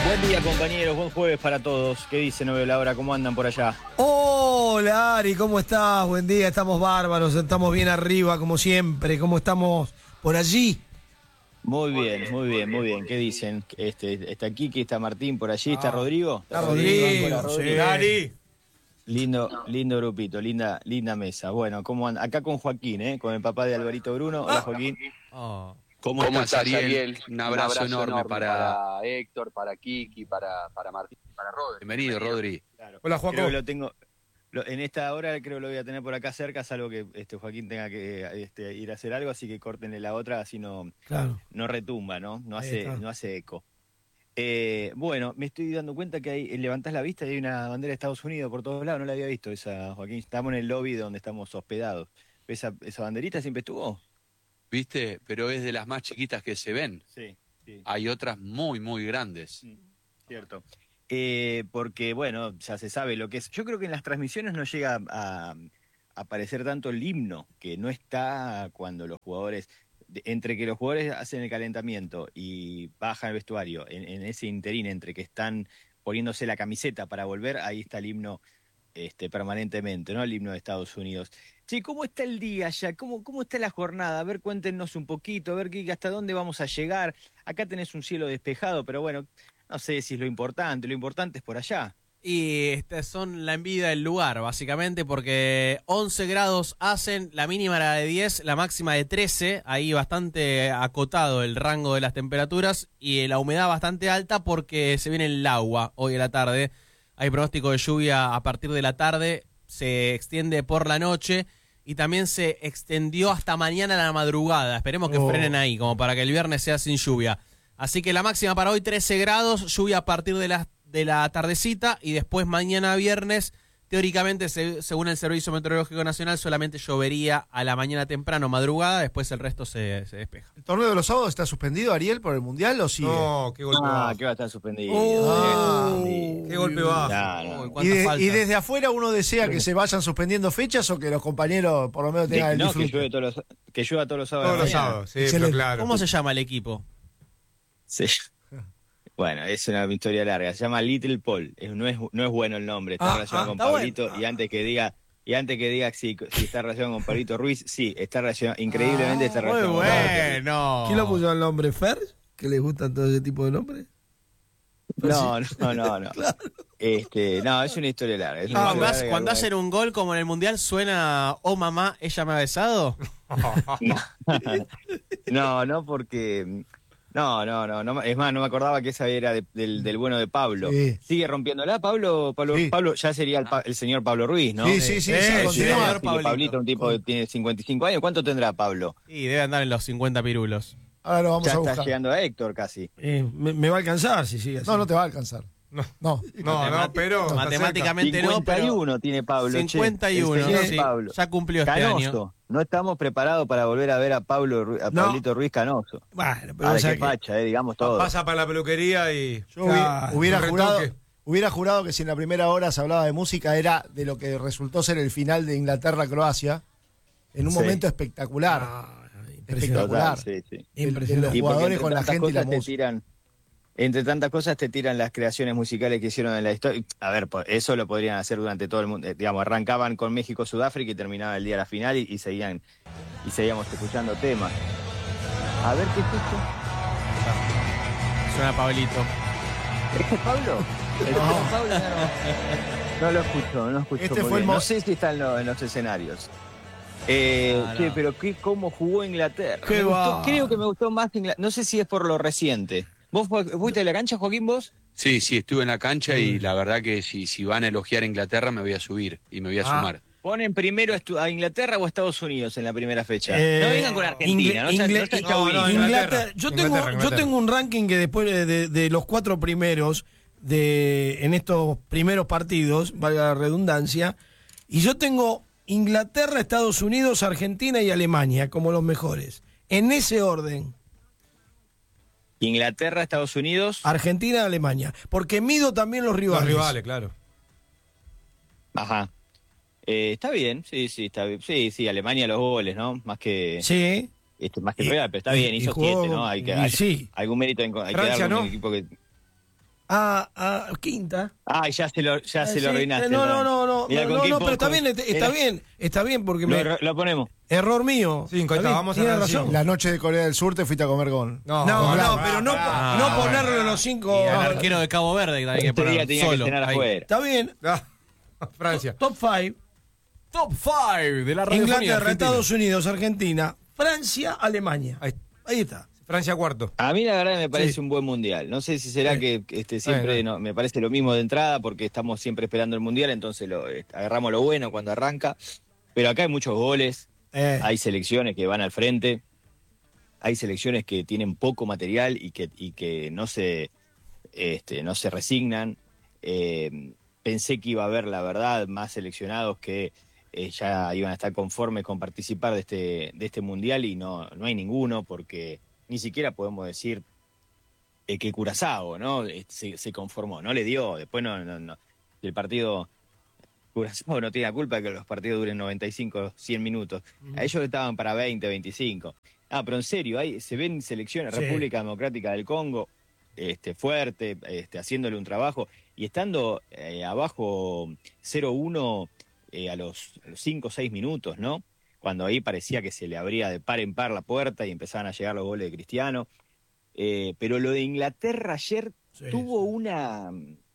Buen día, compañeros, buen jueves para todos. ¿Qué dice? No veo la hora, ¿cómo andan por allá? Hola Ari, ¿cómo estás? Buen día, estamos bárbaros, estamos bien arriba como siempre. ¿Cómo estamos por allí? Muy bien. ¿Qué dicen? Está Kiki, está Martín por allí, está Rodrigo. Está Rodrigo, Hola, sí. Ari. Lindo grupito, linda mesa. Bueno, ¿cómo andan? Acá con Joaquín, con el papá de Alvarito Bruno. Hola, Joaquín. ¿Cómo estás, Ariel? Un abrazo enorme para Héctor, para Kiki, para Martín, para Rodri. Bienvenido, Rodri. Claro. Hola, Joaco. Creo que lo tengo. En esta hora creo que lo voy a tener por acá cerca, salvo que Joaquín tenga que ir a hacer algo, así que córtenle la otra, así no retumba, ¿no? No hace eco. Bueno, me estoy dando cuenta que levantás la vista y hay una bandera de Estados Unidos por todos lados, no la había visto esa, Joaquín. Estamos en el lobby donde estamos hospedados. ¿Esa banderita siempre estuvo? ¿Viste? Pero es de las más chiquitas que se ven. Sí. Hay otras muy, muy grandes. Cierto. Porque, bueno, ya se sabe lo que es. Yo creo que en las transmisiones no llega a aparecer tanto el himno, que no está cuando los jugadores, entre que los jugadores hacen el calentamiento y bajan el vestuario, en ese interín entre que están poniéndose la camiseta para volver, ahí está el himno permanentemente, ¿no? El himno de Estados Unidos. Sí, ¿cómo está el día ya? ¿Cómo está la jornada? A ver, cuéntenos un poquito, a ver hasta dónde vamos a llegar. Acá tenés un cielo despejado, pero bueno, no sé si es lo importante es por allá. Y son la envidia del lugar, básicamente, porque 11 grados hacen, la mínima era de 10, la máxima de 13, ahí bastante acotado el rango de las temperaturas, y la humedad bastante alta porque se viene el agua hoy a la tarde. Hay pronóstico de lluvia a partir de la tarde, se extiende por la noche y también se extendió hasta mañana a la madrugada. Esperemos que frenen ahí, como para que el viernes sea sin lluvia. Así que la máxima para hoy 13 grados, lluvia a partir de la tardecita y después mañana viernes, teóricamente, según el Servicio Meteorológico Nacional, solamente llovería a la mañana temprano, madrugada, después el resto se despeja. ¿El torneo de los sábados está suspendido, Ariel, por el Mundial o sigue? No, qué golpe va. ¿Qué va a estar suspendido? Qué golpe va. Y desde afuera uno desea que se vayan suspendiendo fechas o que los compañeros por lo menos tengan el disfrute. Que llueva todos los sábados. Todos los sábados, sí, pero claro. ¿Cómo se llama el equipo? Sí. Bueno, es una historia larga. Se llama Little Paul. No es bueno el nombre. Está relacionado con Pablito. Bueno. Y antes que diga si está relacionado con Pablito Ruiz, sí, está relacionado. Increíblemente está relacionado con Pablito Ruiz. Bueno. ¿Quién lo puso el nombre? ¿Fer? ¿Que le gustan todo ese tipo de nombres? No. Claro. No, es una historia larga. Cuando hacen un gol como en el Mundial, ¿suena "Oh mamá, ella me ha besado"? No, porque... No, es más, no me acordaba que esa era del bueno de Pablo. Sí. Sigue rompiéndola, Pablo, Sí. Pablo ya sería el señor Pablo Ruiz, ¿no? Sí, Continúa. Pablito. Pablito, un tipo que tiene 55 años. ¿Cuánto tendrá Pablo? Y debe andar en los 50 pirulos. Ahora lo vamos Ya a está buscar. llegando a Héctor casi. Me va a alcanzar si sigue así. No te va a alcanzar. No, pero... Matemáticamente no, pero 51 tiene Pablo. 51, Che, sí, Pablo. ya cumplió este Canoso. año. No estamos preparados para volver a ver a Pablito Ruiz Canoso. Bueno, pero Ahora o sea qué facha, digamos todo. Pasa para la peluquería y... Yo hubiera un jurado que si en la primera hora se hablaba de música era de lo que resultó ser el final de Inglaterra-Croacia, en un momento espectacular. Espectacular. Total, sí. Impresionante. Los Y porque jugadores con la gente y la música. Entre tantas cosas te tiran las creaciones musicales que hicieron en la historia. A ver, eso lo podrían hacer durante todo el mundo. Digamos, arrancaban con México-Sudáfrica y terminaba el día de la final y seguíamos escuchando temas. A ver, ¿qué es esto? Suena Pablito. ¿Este es Pablo? Pablo no lo escucho. Este muy fue bien. el No sé si está en los escenarios. Pero cómo jugó Inglaterra. Creo que me gustó más Inglaterra. No sé si es por lo reciente. ¿Vos fuiste a la cancha, Joaquín, vos? Sí, estuve en la cancha y la verdad que si van a elogiar a Inglaterra me voy a subir y me voy a sumar. ¿Ponen primero a Inglaterra o a Estados Unidos en la primera fecha? No vengan con Argentina, Inglaterra. Yo tengo un ranking que después de los 4 primeros en estos primeros partidos, valga la redundancia, y yo tengo Inglaterra, Estados Unidos, Argentina y Alemania como los mejores. En ese orden. Inglaterra, Estados Unidos. Argentina, Alemania. Porque mido también los rivales. Los rivales, claro. Ajá. Está bien, sí, está bien. Sí, Alemania los goles, ¿no? Más que... Sí. Más que real, pero está bien, hizo 7, ¿no? Hay sí. algún mérito hay que Francia, darle a un ¿no? equipo que... quinta. Ya se lo arruinaste. No, pero está bien porque lo ponemos. Error mío. 5, vamos a razón. La noche de Corea del Sur te fuiste a comer con. No, pero no ponerlo en los 5. Y al arquero de Cabo Verde que también hay que poner tenía solo. que cenar afuera. Está bien. Francia. Top 5. Top 5 de la radiofonía Inglaterra, argentina. Estados Unidos, Argentina, Francia, Alemania. Ahí está. Francia cuarto. A mí la verdad me parece un buen mundial. No sé si será que siempre no, me parece lo mismo de entrada porque estamos siempre esperando el mundial, entonces agarramos lo bueno cuando arranca. Pero acá hay muchos goles, hay selecciones que van al frente, hay selecciones que tienen poco material y que no se resignan. Pensé que iba a haber, la verdad, más seleccionados que ya iban a estar conformes con participar de este mundial y no hay ninguno porque ni siquiera podemos decir que Curazao, ¿no? Se conformó, no le dio, después no. El partido, Curazao no tiene la culpa de que los partidos duren 95, 100 minutos. A ellos estaban para 20, 25. Pero en serio, se ven selecciones, República Democrática del Congo, fuerte, haciéndole un trabajo, y estando abajo 0-1 a los 5 o 6 minutos, ¿no? Cuando ahí parecía que se le abría de par en par la puerta y empezaban a llegar los goles de Cristiano. Pero lo de Inglaterra ayer tuvo una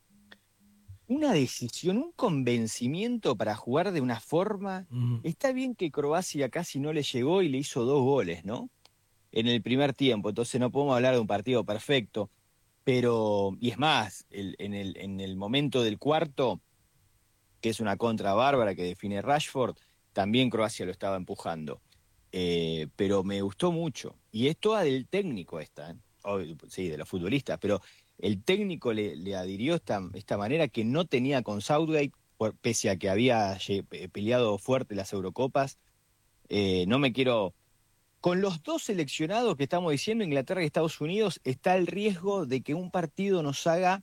decisión, un convencimiento para jugar de una forma. Está bien que Croacia casi no le llegó y le hizo 2 goles, ¿no? En el primer tiempo, entonces no podemos hablar de un partido perfecto. Pero, y es más, en el momento del cuarto, que es una contra bárbara que define Rashford, también Croacia lo estaba empujando. Pero me gustó mucho. Y es toda del técnico sí, de los futbolistas, pero el técnico le adhirió esta manera que no tenía con Southgate, pese a que había peleado fuerte las Eurocopas. No me quiero... Con los 2 seleccionados que estamos diciendo, Inglaterra y Estados Unidos, está el riesgo de que un partido nos haga,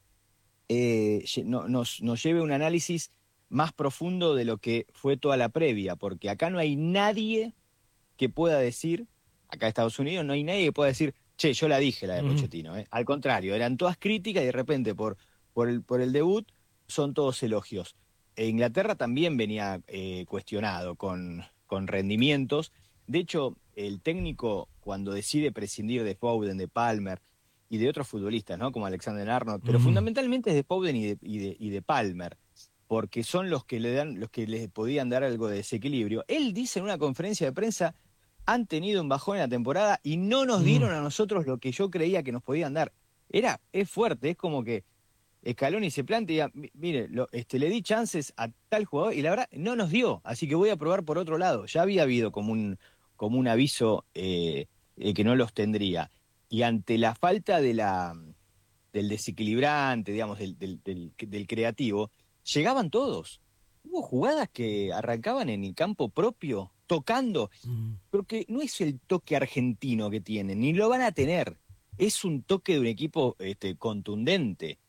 nos lleve a un análisis más profundo de lo que fue toda la previa, porque acá no hay nadie que pueda decir, acá en Estados Unidos no hay nadie que pueda decir, che, yo la dije la de Pochettino. Al contrario, eran todas críticas y de repente por el debut son todos elogios. Inglaterra también venía cuestionado con rendimientos. De hecho, el técnico, cuando decide prescindir de Foden, de Palmer y de otros futbolistas, ¿no? Como Alexander-Arnold, pero fundamentalmente es de Foden y de Palmer, porque son los que les podían dar algo de desequilibrio. Él dice en una conferencia de prensa, han tenido un bajón en la temporada y no nos dieron a nosotros lo que yo creía que nos podían dar. Es fuerte, es como que Scaloni se plantea, mire, le di chances a tal jugador y la verdad no nos dio, así que voy a probar por otro lado. Ya había habido como un aviso que no los tendría. Y ante la falta del desequilibrante, digamos, del creativo, llegaban todos. Hubo jugadas que arrancaban en el campo propio, tocando, porque no es el toque argentino que tienen, ni lo van a tener. Es un toque de un equipo contundente.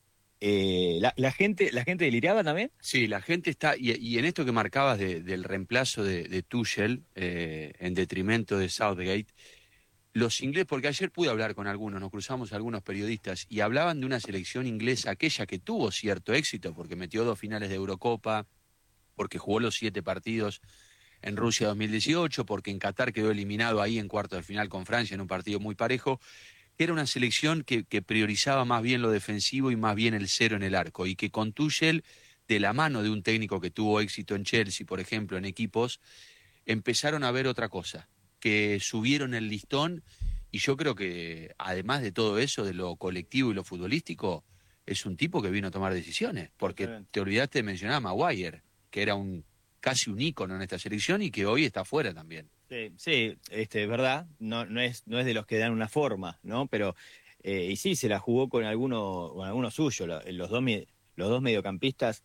¿La gente deliraba también? Sí, la gente está, y en esto que marcabas del reemplazo de Tuchel en detrimento de Southgate, los ingleses, porque ayer pude hablar con algunos, nos cruzamos algunos periodistas y hablaban de una selección inglesa, aquella que tuvo cierto éxito porque metió 2 finales de Eurocopa, porque jugó los 7 partidos en Rusia 2018, porque en Qatar quedó eliminado ahí en cuartos de final con Francia en un partido muy parejo. Era una selección que priorizaba más bien lo defensivo y más bien el 0 en el arco, y que con Tuchel, de la mano de un técnico que tuvo éxito en Chelsea, por ejemplo, en equipos, empezaron a ver otra cosa, que subieron el listón, y yo creo que además de todo eso, de lo colectivo y lo futbolístico, es un tipo que vino a tomar decisiones, porque te olvidaste de mencionar a Maguire, que era casi un ícono en esta selección y que hoy está afuera también. Sí, es verdad, no es de los que dan una forma, ¿no? Pero, y sí, se la jugó con alguno suyo. Los dos mediocampistas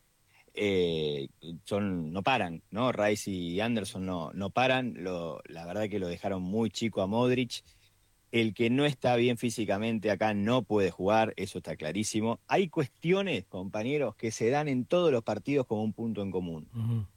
no paran, ¿no? Rice y Anderson no paran. La verdad que lo dejaron muy chico a Modric. El que no está bien físicamente acá no puede jugar, eso está clarísimo. Hay cuestiones, compañeros, que se dan en todos los partidos como un punto en común.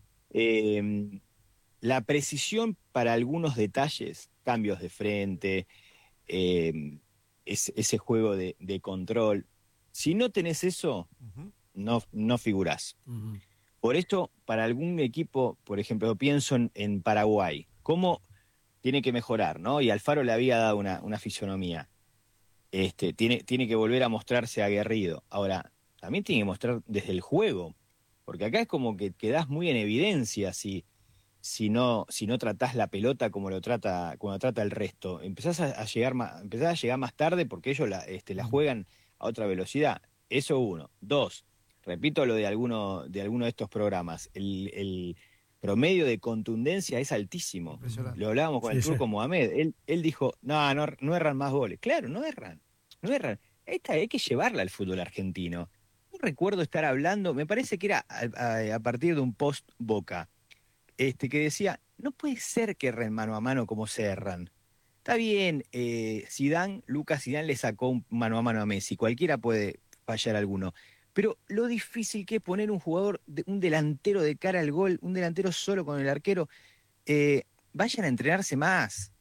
La precisión para algunos detalles, cambios de frente, ese juego de control, Si no tenés eso, no figurás. Por esto, para algún equipo, por ejemplo, pienso en Paraguay, ¿cómo tiene que mejorar, ¿no? Y Alfaro le había dado una fisonomía. Tiene que volver a mostrarse aguerrido. Ahora, también tiene que mostrar desde el juego, porque acá es como que quedás muy en evidencia si no tratás la pelota como lo trata el resto. Empezás a llegar más tarde porque ellos la juegan a otra velocidad. Eso uno. Dos, repito lo de alguno de estos programas, el promedio de contundencia es altísimo. Lo hablábamos con el turco Mohamed. Él dijo, no erran más goles. Claro, no erran. Esta hay que llevarla al fútbol argentino. No recuerdo estar hablando, me parece que era a partir de un post Boca, que decía, no puede ser que erren mano a mano como se erran. Está bien, Lucas Zidane le sacó un mano a mano a Messi, cualquiera puede fallar alguno. Pero lo difícil que es poner un jugador, un delantero de cara al gol, un delantero solo con el arquero, vayan a entrenarse más.